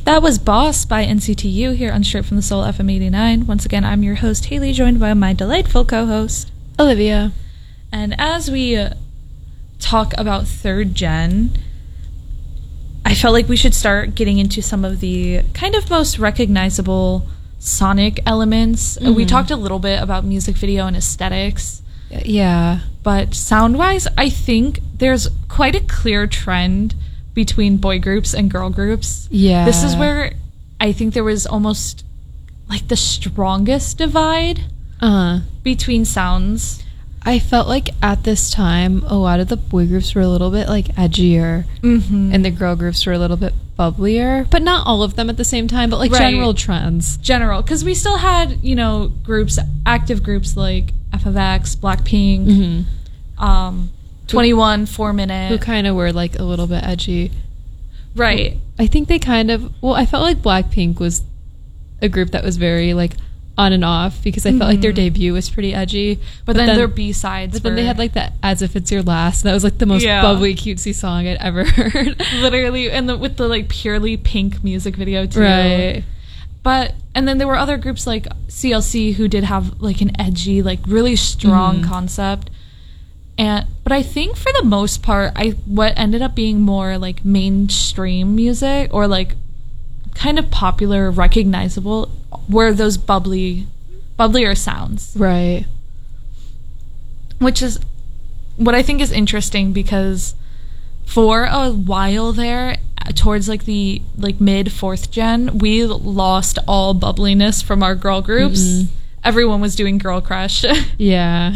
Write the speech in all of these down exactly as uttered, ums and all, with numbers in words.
That was Boss by N C T U here on Straight from the Soul F M eighty-nine. Once again, I'm your host, Haley, joined by my delightful co-host, Olivia. And as we uh, talk about third gen, I felt like we should start getting into some of the kind of most recognizable sonic elements. Mm-hmm. We talked a little bit about music video and aesthetics. Yeah. But sound-wise, I think there's quite a clear trend between boy groups and girl groups. Yeah. This is where I think there was almost like the strongest divide uh-huh. between sounds. I felt like at this time, a lot of the boy groups were a little bit like edgier, mm-hmm. and the girl groups were a little bit bubblier, but not all of them at the same time, but like right. general trends. General, because we still had, you know, groups, active groups like F F X, Blackpink, mm-hmm. um, twenty-one, four minute. Who kind of were like a little bit edgy. Right. I think they kind of, well, I felt like Blackpink was a group that was very like on and off, because I mm-hmm. felt like their debut was pretty edgy. But, but then, then their B-sides But were... then they had like that As If It's Your Last. And that was like the most yeah. bubbly, cutesy song I'd ever heard. Literally. And the, with the like purely pink music video too. Right. But, and then there were other groups like C L C who did have like an edgy, like really strong mm. concept. And, but I think for the most part, I, what ended up being more like mainstream music or like kind of popular, recognizable, were those bubbly, bubblier sounds. Right. Which is what I think is interesting, because for a while there, towards like the like mid fourth gen, we lost all bubbliness from our girl groups. Mm-hmm. Everyone was doing Girl Crush. Yeah.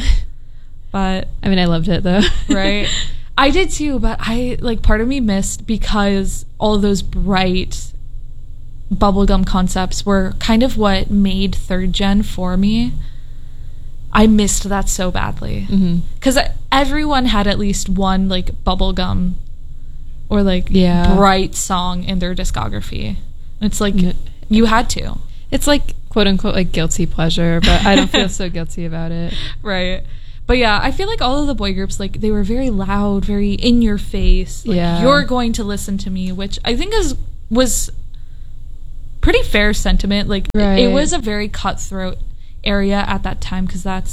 But I mean, I loved it though. Right. I did too, but I like part of me missed, because all of those bright bubblegum concepts were kind of what made third gen for me. I missed that so badly, because mm-hmm. everyone had at least one like bubblegum or like yeah. bright song in their discography. It's like N- you had to. It's like quote unquote like guilty pleasure, but I don't feel so guilty about it. Right. But yeah, I feel like all of the boy groups, like, they were very loud, very in your face. Like, yeah. You're going to listen to me, which I think is was pretty fair sentiment. Like, right. it, it was a very cutthroat area at that time, because that's,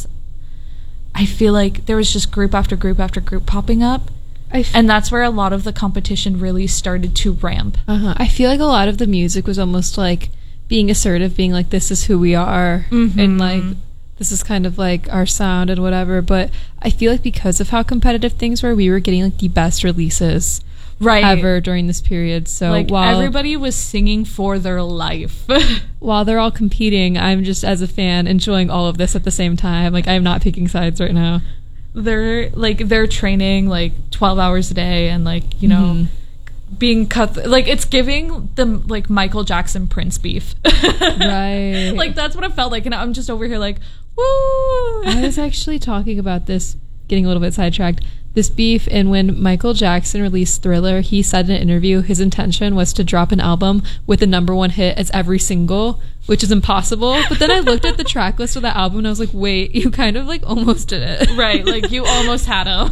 I feel like there was just group after group after group popping up. I f- and that's where a lot of the competition really started to ramp. Uh-huh. I feel like a lot of the music was almost like being assertive, being like, this is who we are. Mm-hmm. And like, this is kind of like our sound and whatever. But I feel like because of how competitive things were, we were getting like the best releases right. ever during this period. So like while everybody was singing for their life. While they're all competing, I'm just, as a fan, enjoying all of this at the same time. Like, I'm not picking sides right now. They're like, they're training like twelve hours a day, and like, you know, mm-hmm. being cut th- like, it's giving them like Michael Jackson Prince beef. Right. Like, that's what it felt like, and I'm just over here like, woo. I was actually talking about this, getting a little bit sidetracked, this beef, and when Michael Jackson released Thriller, he said in an interview his intention was to drop an album with the number one hit as every single, which is impossible. But then I looked at the track list of that album and I was like, wait, you kind of like almost did it. Right, like you almost had him.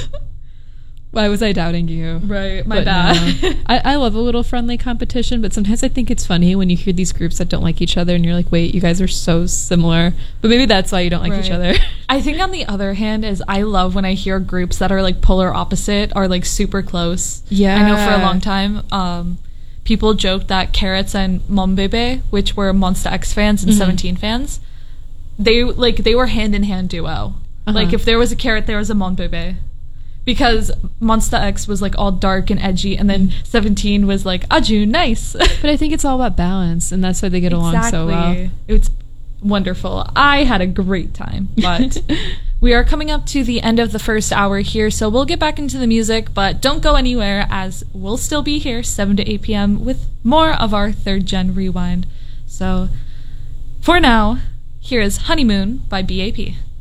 Why was I doubting you? Right, my but bad. No. I, I love a little friendly competition, but sometimes I think it's funny when you hear these groups that don't like each other and you're like, wait, you guys are so similar. But maybe that's why you don't like right. each other. I think on the other hand is I love when I hear groups that are like polar opposite are like super close. Yeah. I know for a long time, um, people joked that Carrots and Monbebe, which were Monsta X fans and mm-hmm. Seventeen fans, they like they were hand in hand duo. Uh-huh. Like if there was a Carrot, there was a Monbebe. Because Monsta X was like all dark and edgy, and then Seventeen was like Aju, nice. But I think it's all about balance, and that's why they get exactly. along so well. It's wonderful. I had a great time, but we are coming up to the end of the first hour here, so we'll get back into the music, but don't go anywhere, as we'll still be here seven to eight p.m. with more of our third gen rewind. So for now, here is Honeymoon by B A P.